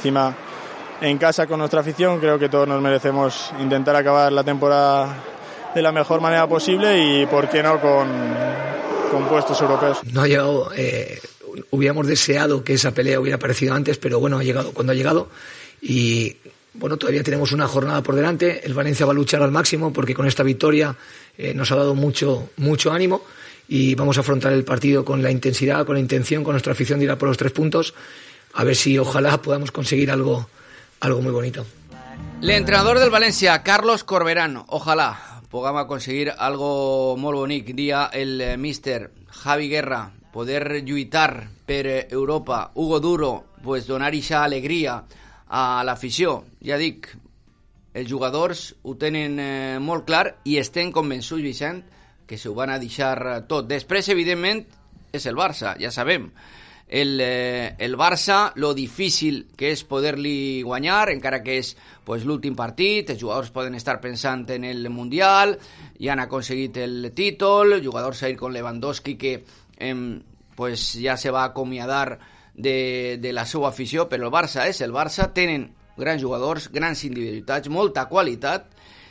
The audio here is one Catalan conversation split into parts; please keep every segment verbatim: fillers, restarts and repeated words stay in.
encima en casa con nuestra afición. Creo que todos nos merecemos intentar acabar la temporada de la mejor manera posible y por qué no con, con puestos europeos. No ha llegado, eh, hubiéramos deseado que esa pelea hubiera aparecido antes, pero bueno, ha llegado cuando ha llegado y bueno, todavía tenemos una jornada por delante. El Valencia va a luchar al máximo porque con esta victoria eh, nos ha dado mucho, mucho ánimo y vamos a afrontar el partido con la intensidad, con la intención, con nuestra afición de ir a por los tres puntos, a ver si ojalá podamos conseguir algo, algo muy bonito. L'entrenador del València, Carlos Corberán, ojalà puguem aconseguir algo molt bonic. Dia el míster Javi Guerra, poder lluitar per Europa. Hugo Duro, pues donar ixa alegria a l'afició. Ja dic, els jugadors ho tenen eh, molt clar i estem convençuts, Vicent, que s'ho van a deixar tot. Després, evidentment, és el Barça, ja sabem. El, eh, el Barça, lo difícil que és poder-li guanyar, encara que és pues, l'últim partit, els jugadors poden estar pensant en el Mundial, ja han aconseguit el títol, jugadors ahir con Lewandowski que eh, pues, ja se va acomiadar de, de la seva afició, però el Barça és el Barça, tenen grans jugadors, grans individualitats, molta qualitat,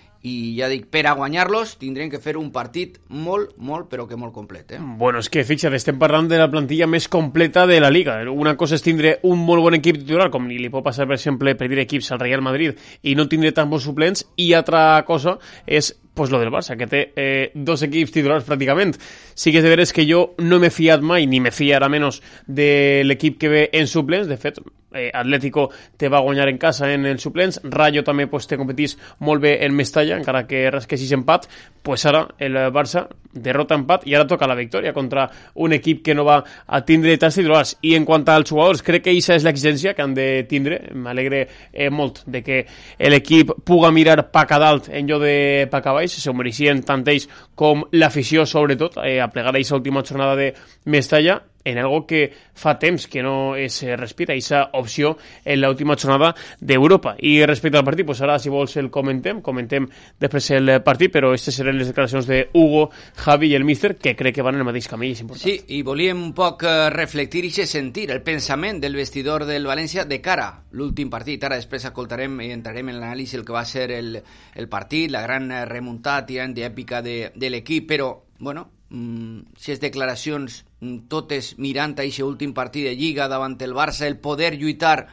i ja dic, per a guanyar-los tindrem que fer un partit molt, molt, però que molt complet. Eh? Bueno, és que fixa't, estem parlant de la plantilla més completa de la Liga. Una cosa és tindre un molt bon equip titular, com li pot passar, per exemple, per dir equips al Real Madrid, i no tindre tan bons suplents, i altra cosa és pues lo del Barça, que té eh, dos equips titulars pràcticament. Sí que és de veres que jo no m'he fiat mai, ni me fiarà menys de l'equip que ve en suplents. De fet, eh, Atlético te va guanyar en casa en els suplents, Rayo també pues, te competís molt bé en Mestalla, encara que rasquessis empat. Pues ara el Barça derrota empat i ara toca la victòria contra un equip que no va a tindre tants titulars. I en quant als jugadors, crec que aquesta és l'exigència que han de tindre. M'alegre eh, molt de que l'equip puga mirar pa a dalt en lloc de pa a baix. Se mereixien tant ells com l'afició, sobretot, eh, a plegar a aquesta última jornada de Mestalla en algo que fa temps que no es respira, aquesta opció en l'última jornada d'Europa. I respecte al partit, pues ara, si vols, el comentem, comentem després el partit, però aquestes seran les declaracions de Hugo, Javi i el míster, que crec que van en el mateix camí, és important. Sí, i volíem un poc reflectir i sentir el pensament del vestidor del València de cara a l'últim partit. Ara després escoltarem i entrarem en l'anàlisi el que va ser el, el partit, la gran remuntada tirant d'èpica de, de l'equip, però, bueno, si és declaracions totes mirant a aquest últim partit de Lliga davant el Barça, el poder lluitar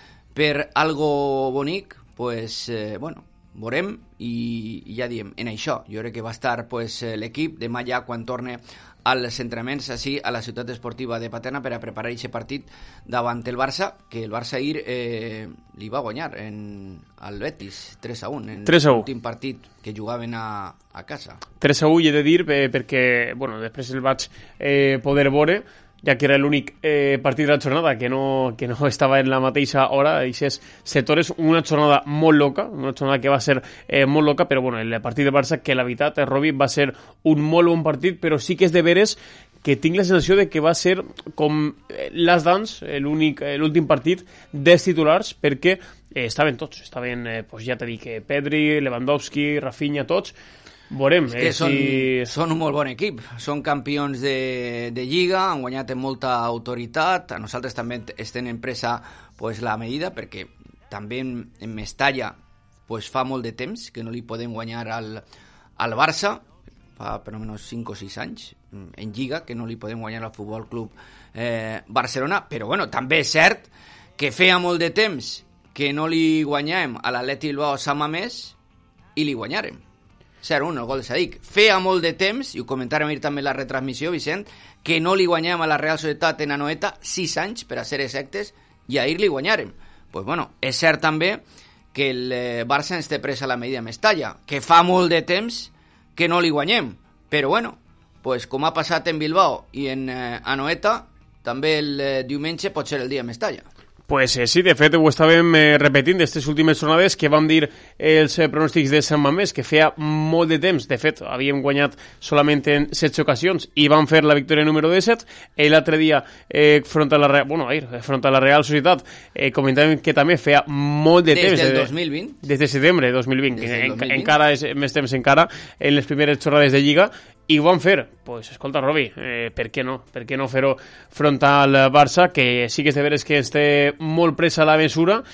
per algo bonic, pues, eh, bueno, veurem i, i ja diem, en això jo crec que va estar pues, l'equip demà ja quan torne als entrenaments així a la ciutat esportiva de Paterna per a preparar aquest partit davant el Barça, que el Barça ahir eh, li va guanyar en, al Betis tres a un en l'últim partit que jugaven a, a casa. tres a u i he de dir eh, perquè bueno, després el vaig eh, poder veure, ja que era l'únic eh, partit de la jornada que no, que no estava en la mateixa hora. Aquests sectors, una jornada molt loca, una jornada que va ser eh, molt loca, però bueno, el partit de Barça, que la veritat, Robi, va ser un molt bon partit, però sí que és de veres que tinc la sensació de que va ser com Last Dance, l'últim partit dels titulars, perquè eh, estaven tots, estaven, eh, pues ja t'he dit, Pedri, Lewandowski, Rafinha, tots. Veurem, és que eh, són, si... són un molt bon equip, són campions de, de Lliga, han guanyat amb molta autoritat, a nosaltres també estem en presa pues, la medida, perquè també en, en Mestalla pues, fa molt de temps que no li podem guanyar al, al Barça, fa per almenys cinc o sis anys en Lliga que no li podem guanyar al Futbol Club eh, Barcelona, però bueno, també és cert que feia molt de temps que no li guanyàvem a l'Atlètic Bilbao Sant Mamés i li guanyàrem zero a un, el gol de Sadik. Feia molt de temps, i ho comentàrem ahir també en la retransmissió, Vicent, que no li guanyàvem a la Real Societat en Anoeta sis anys, per a ser exactes, i ahir li guanyàrem. Pues bueno, és cert també que el Barça ens té presa la medida Mestalla, que fa molt de temps que no li guanyem, però bueno, pues com ha passat en Bilbao i en eh, Anoeta, també el eh, diumenge pot ser el dia Mestalla. Pues eh, sí, de fet ho estàvem eh, repetint d'aquestes últimes jornades que vam dir els eh, pronòstics de Sant Mamés, que feia molt de temps, de fet havíem guanyat solament en setze ocasions i vam fer la victòria número disset. L'altre dia eh, front a la Real, bueno, ahir, front a la Real Societat eh, comentàvem que també feia molt de des temps. Des del dos mil vint? Des de setembre de dos mil vint, des del dos mil vint. Encara és més temps encara en les primeres jornades de Lliga. I ho van fer, pues, escolta, Robi, eh, per què no? Per què no fer-ho front al Barça, que sí que és de veres que ens té molt presa la mesura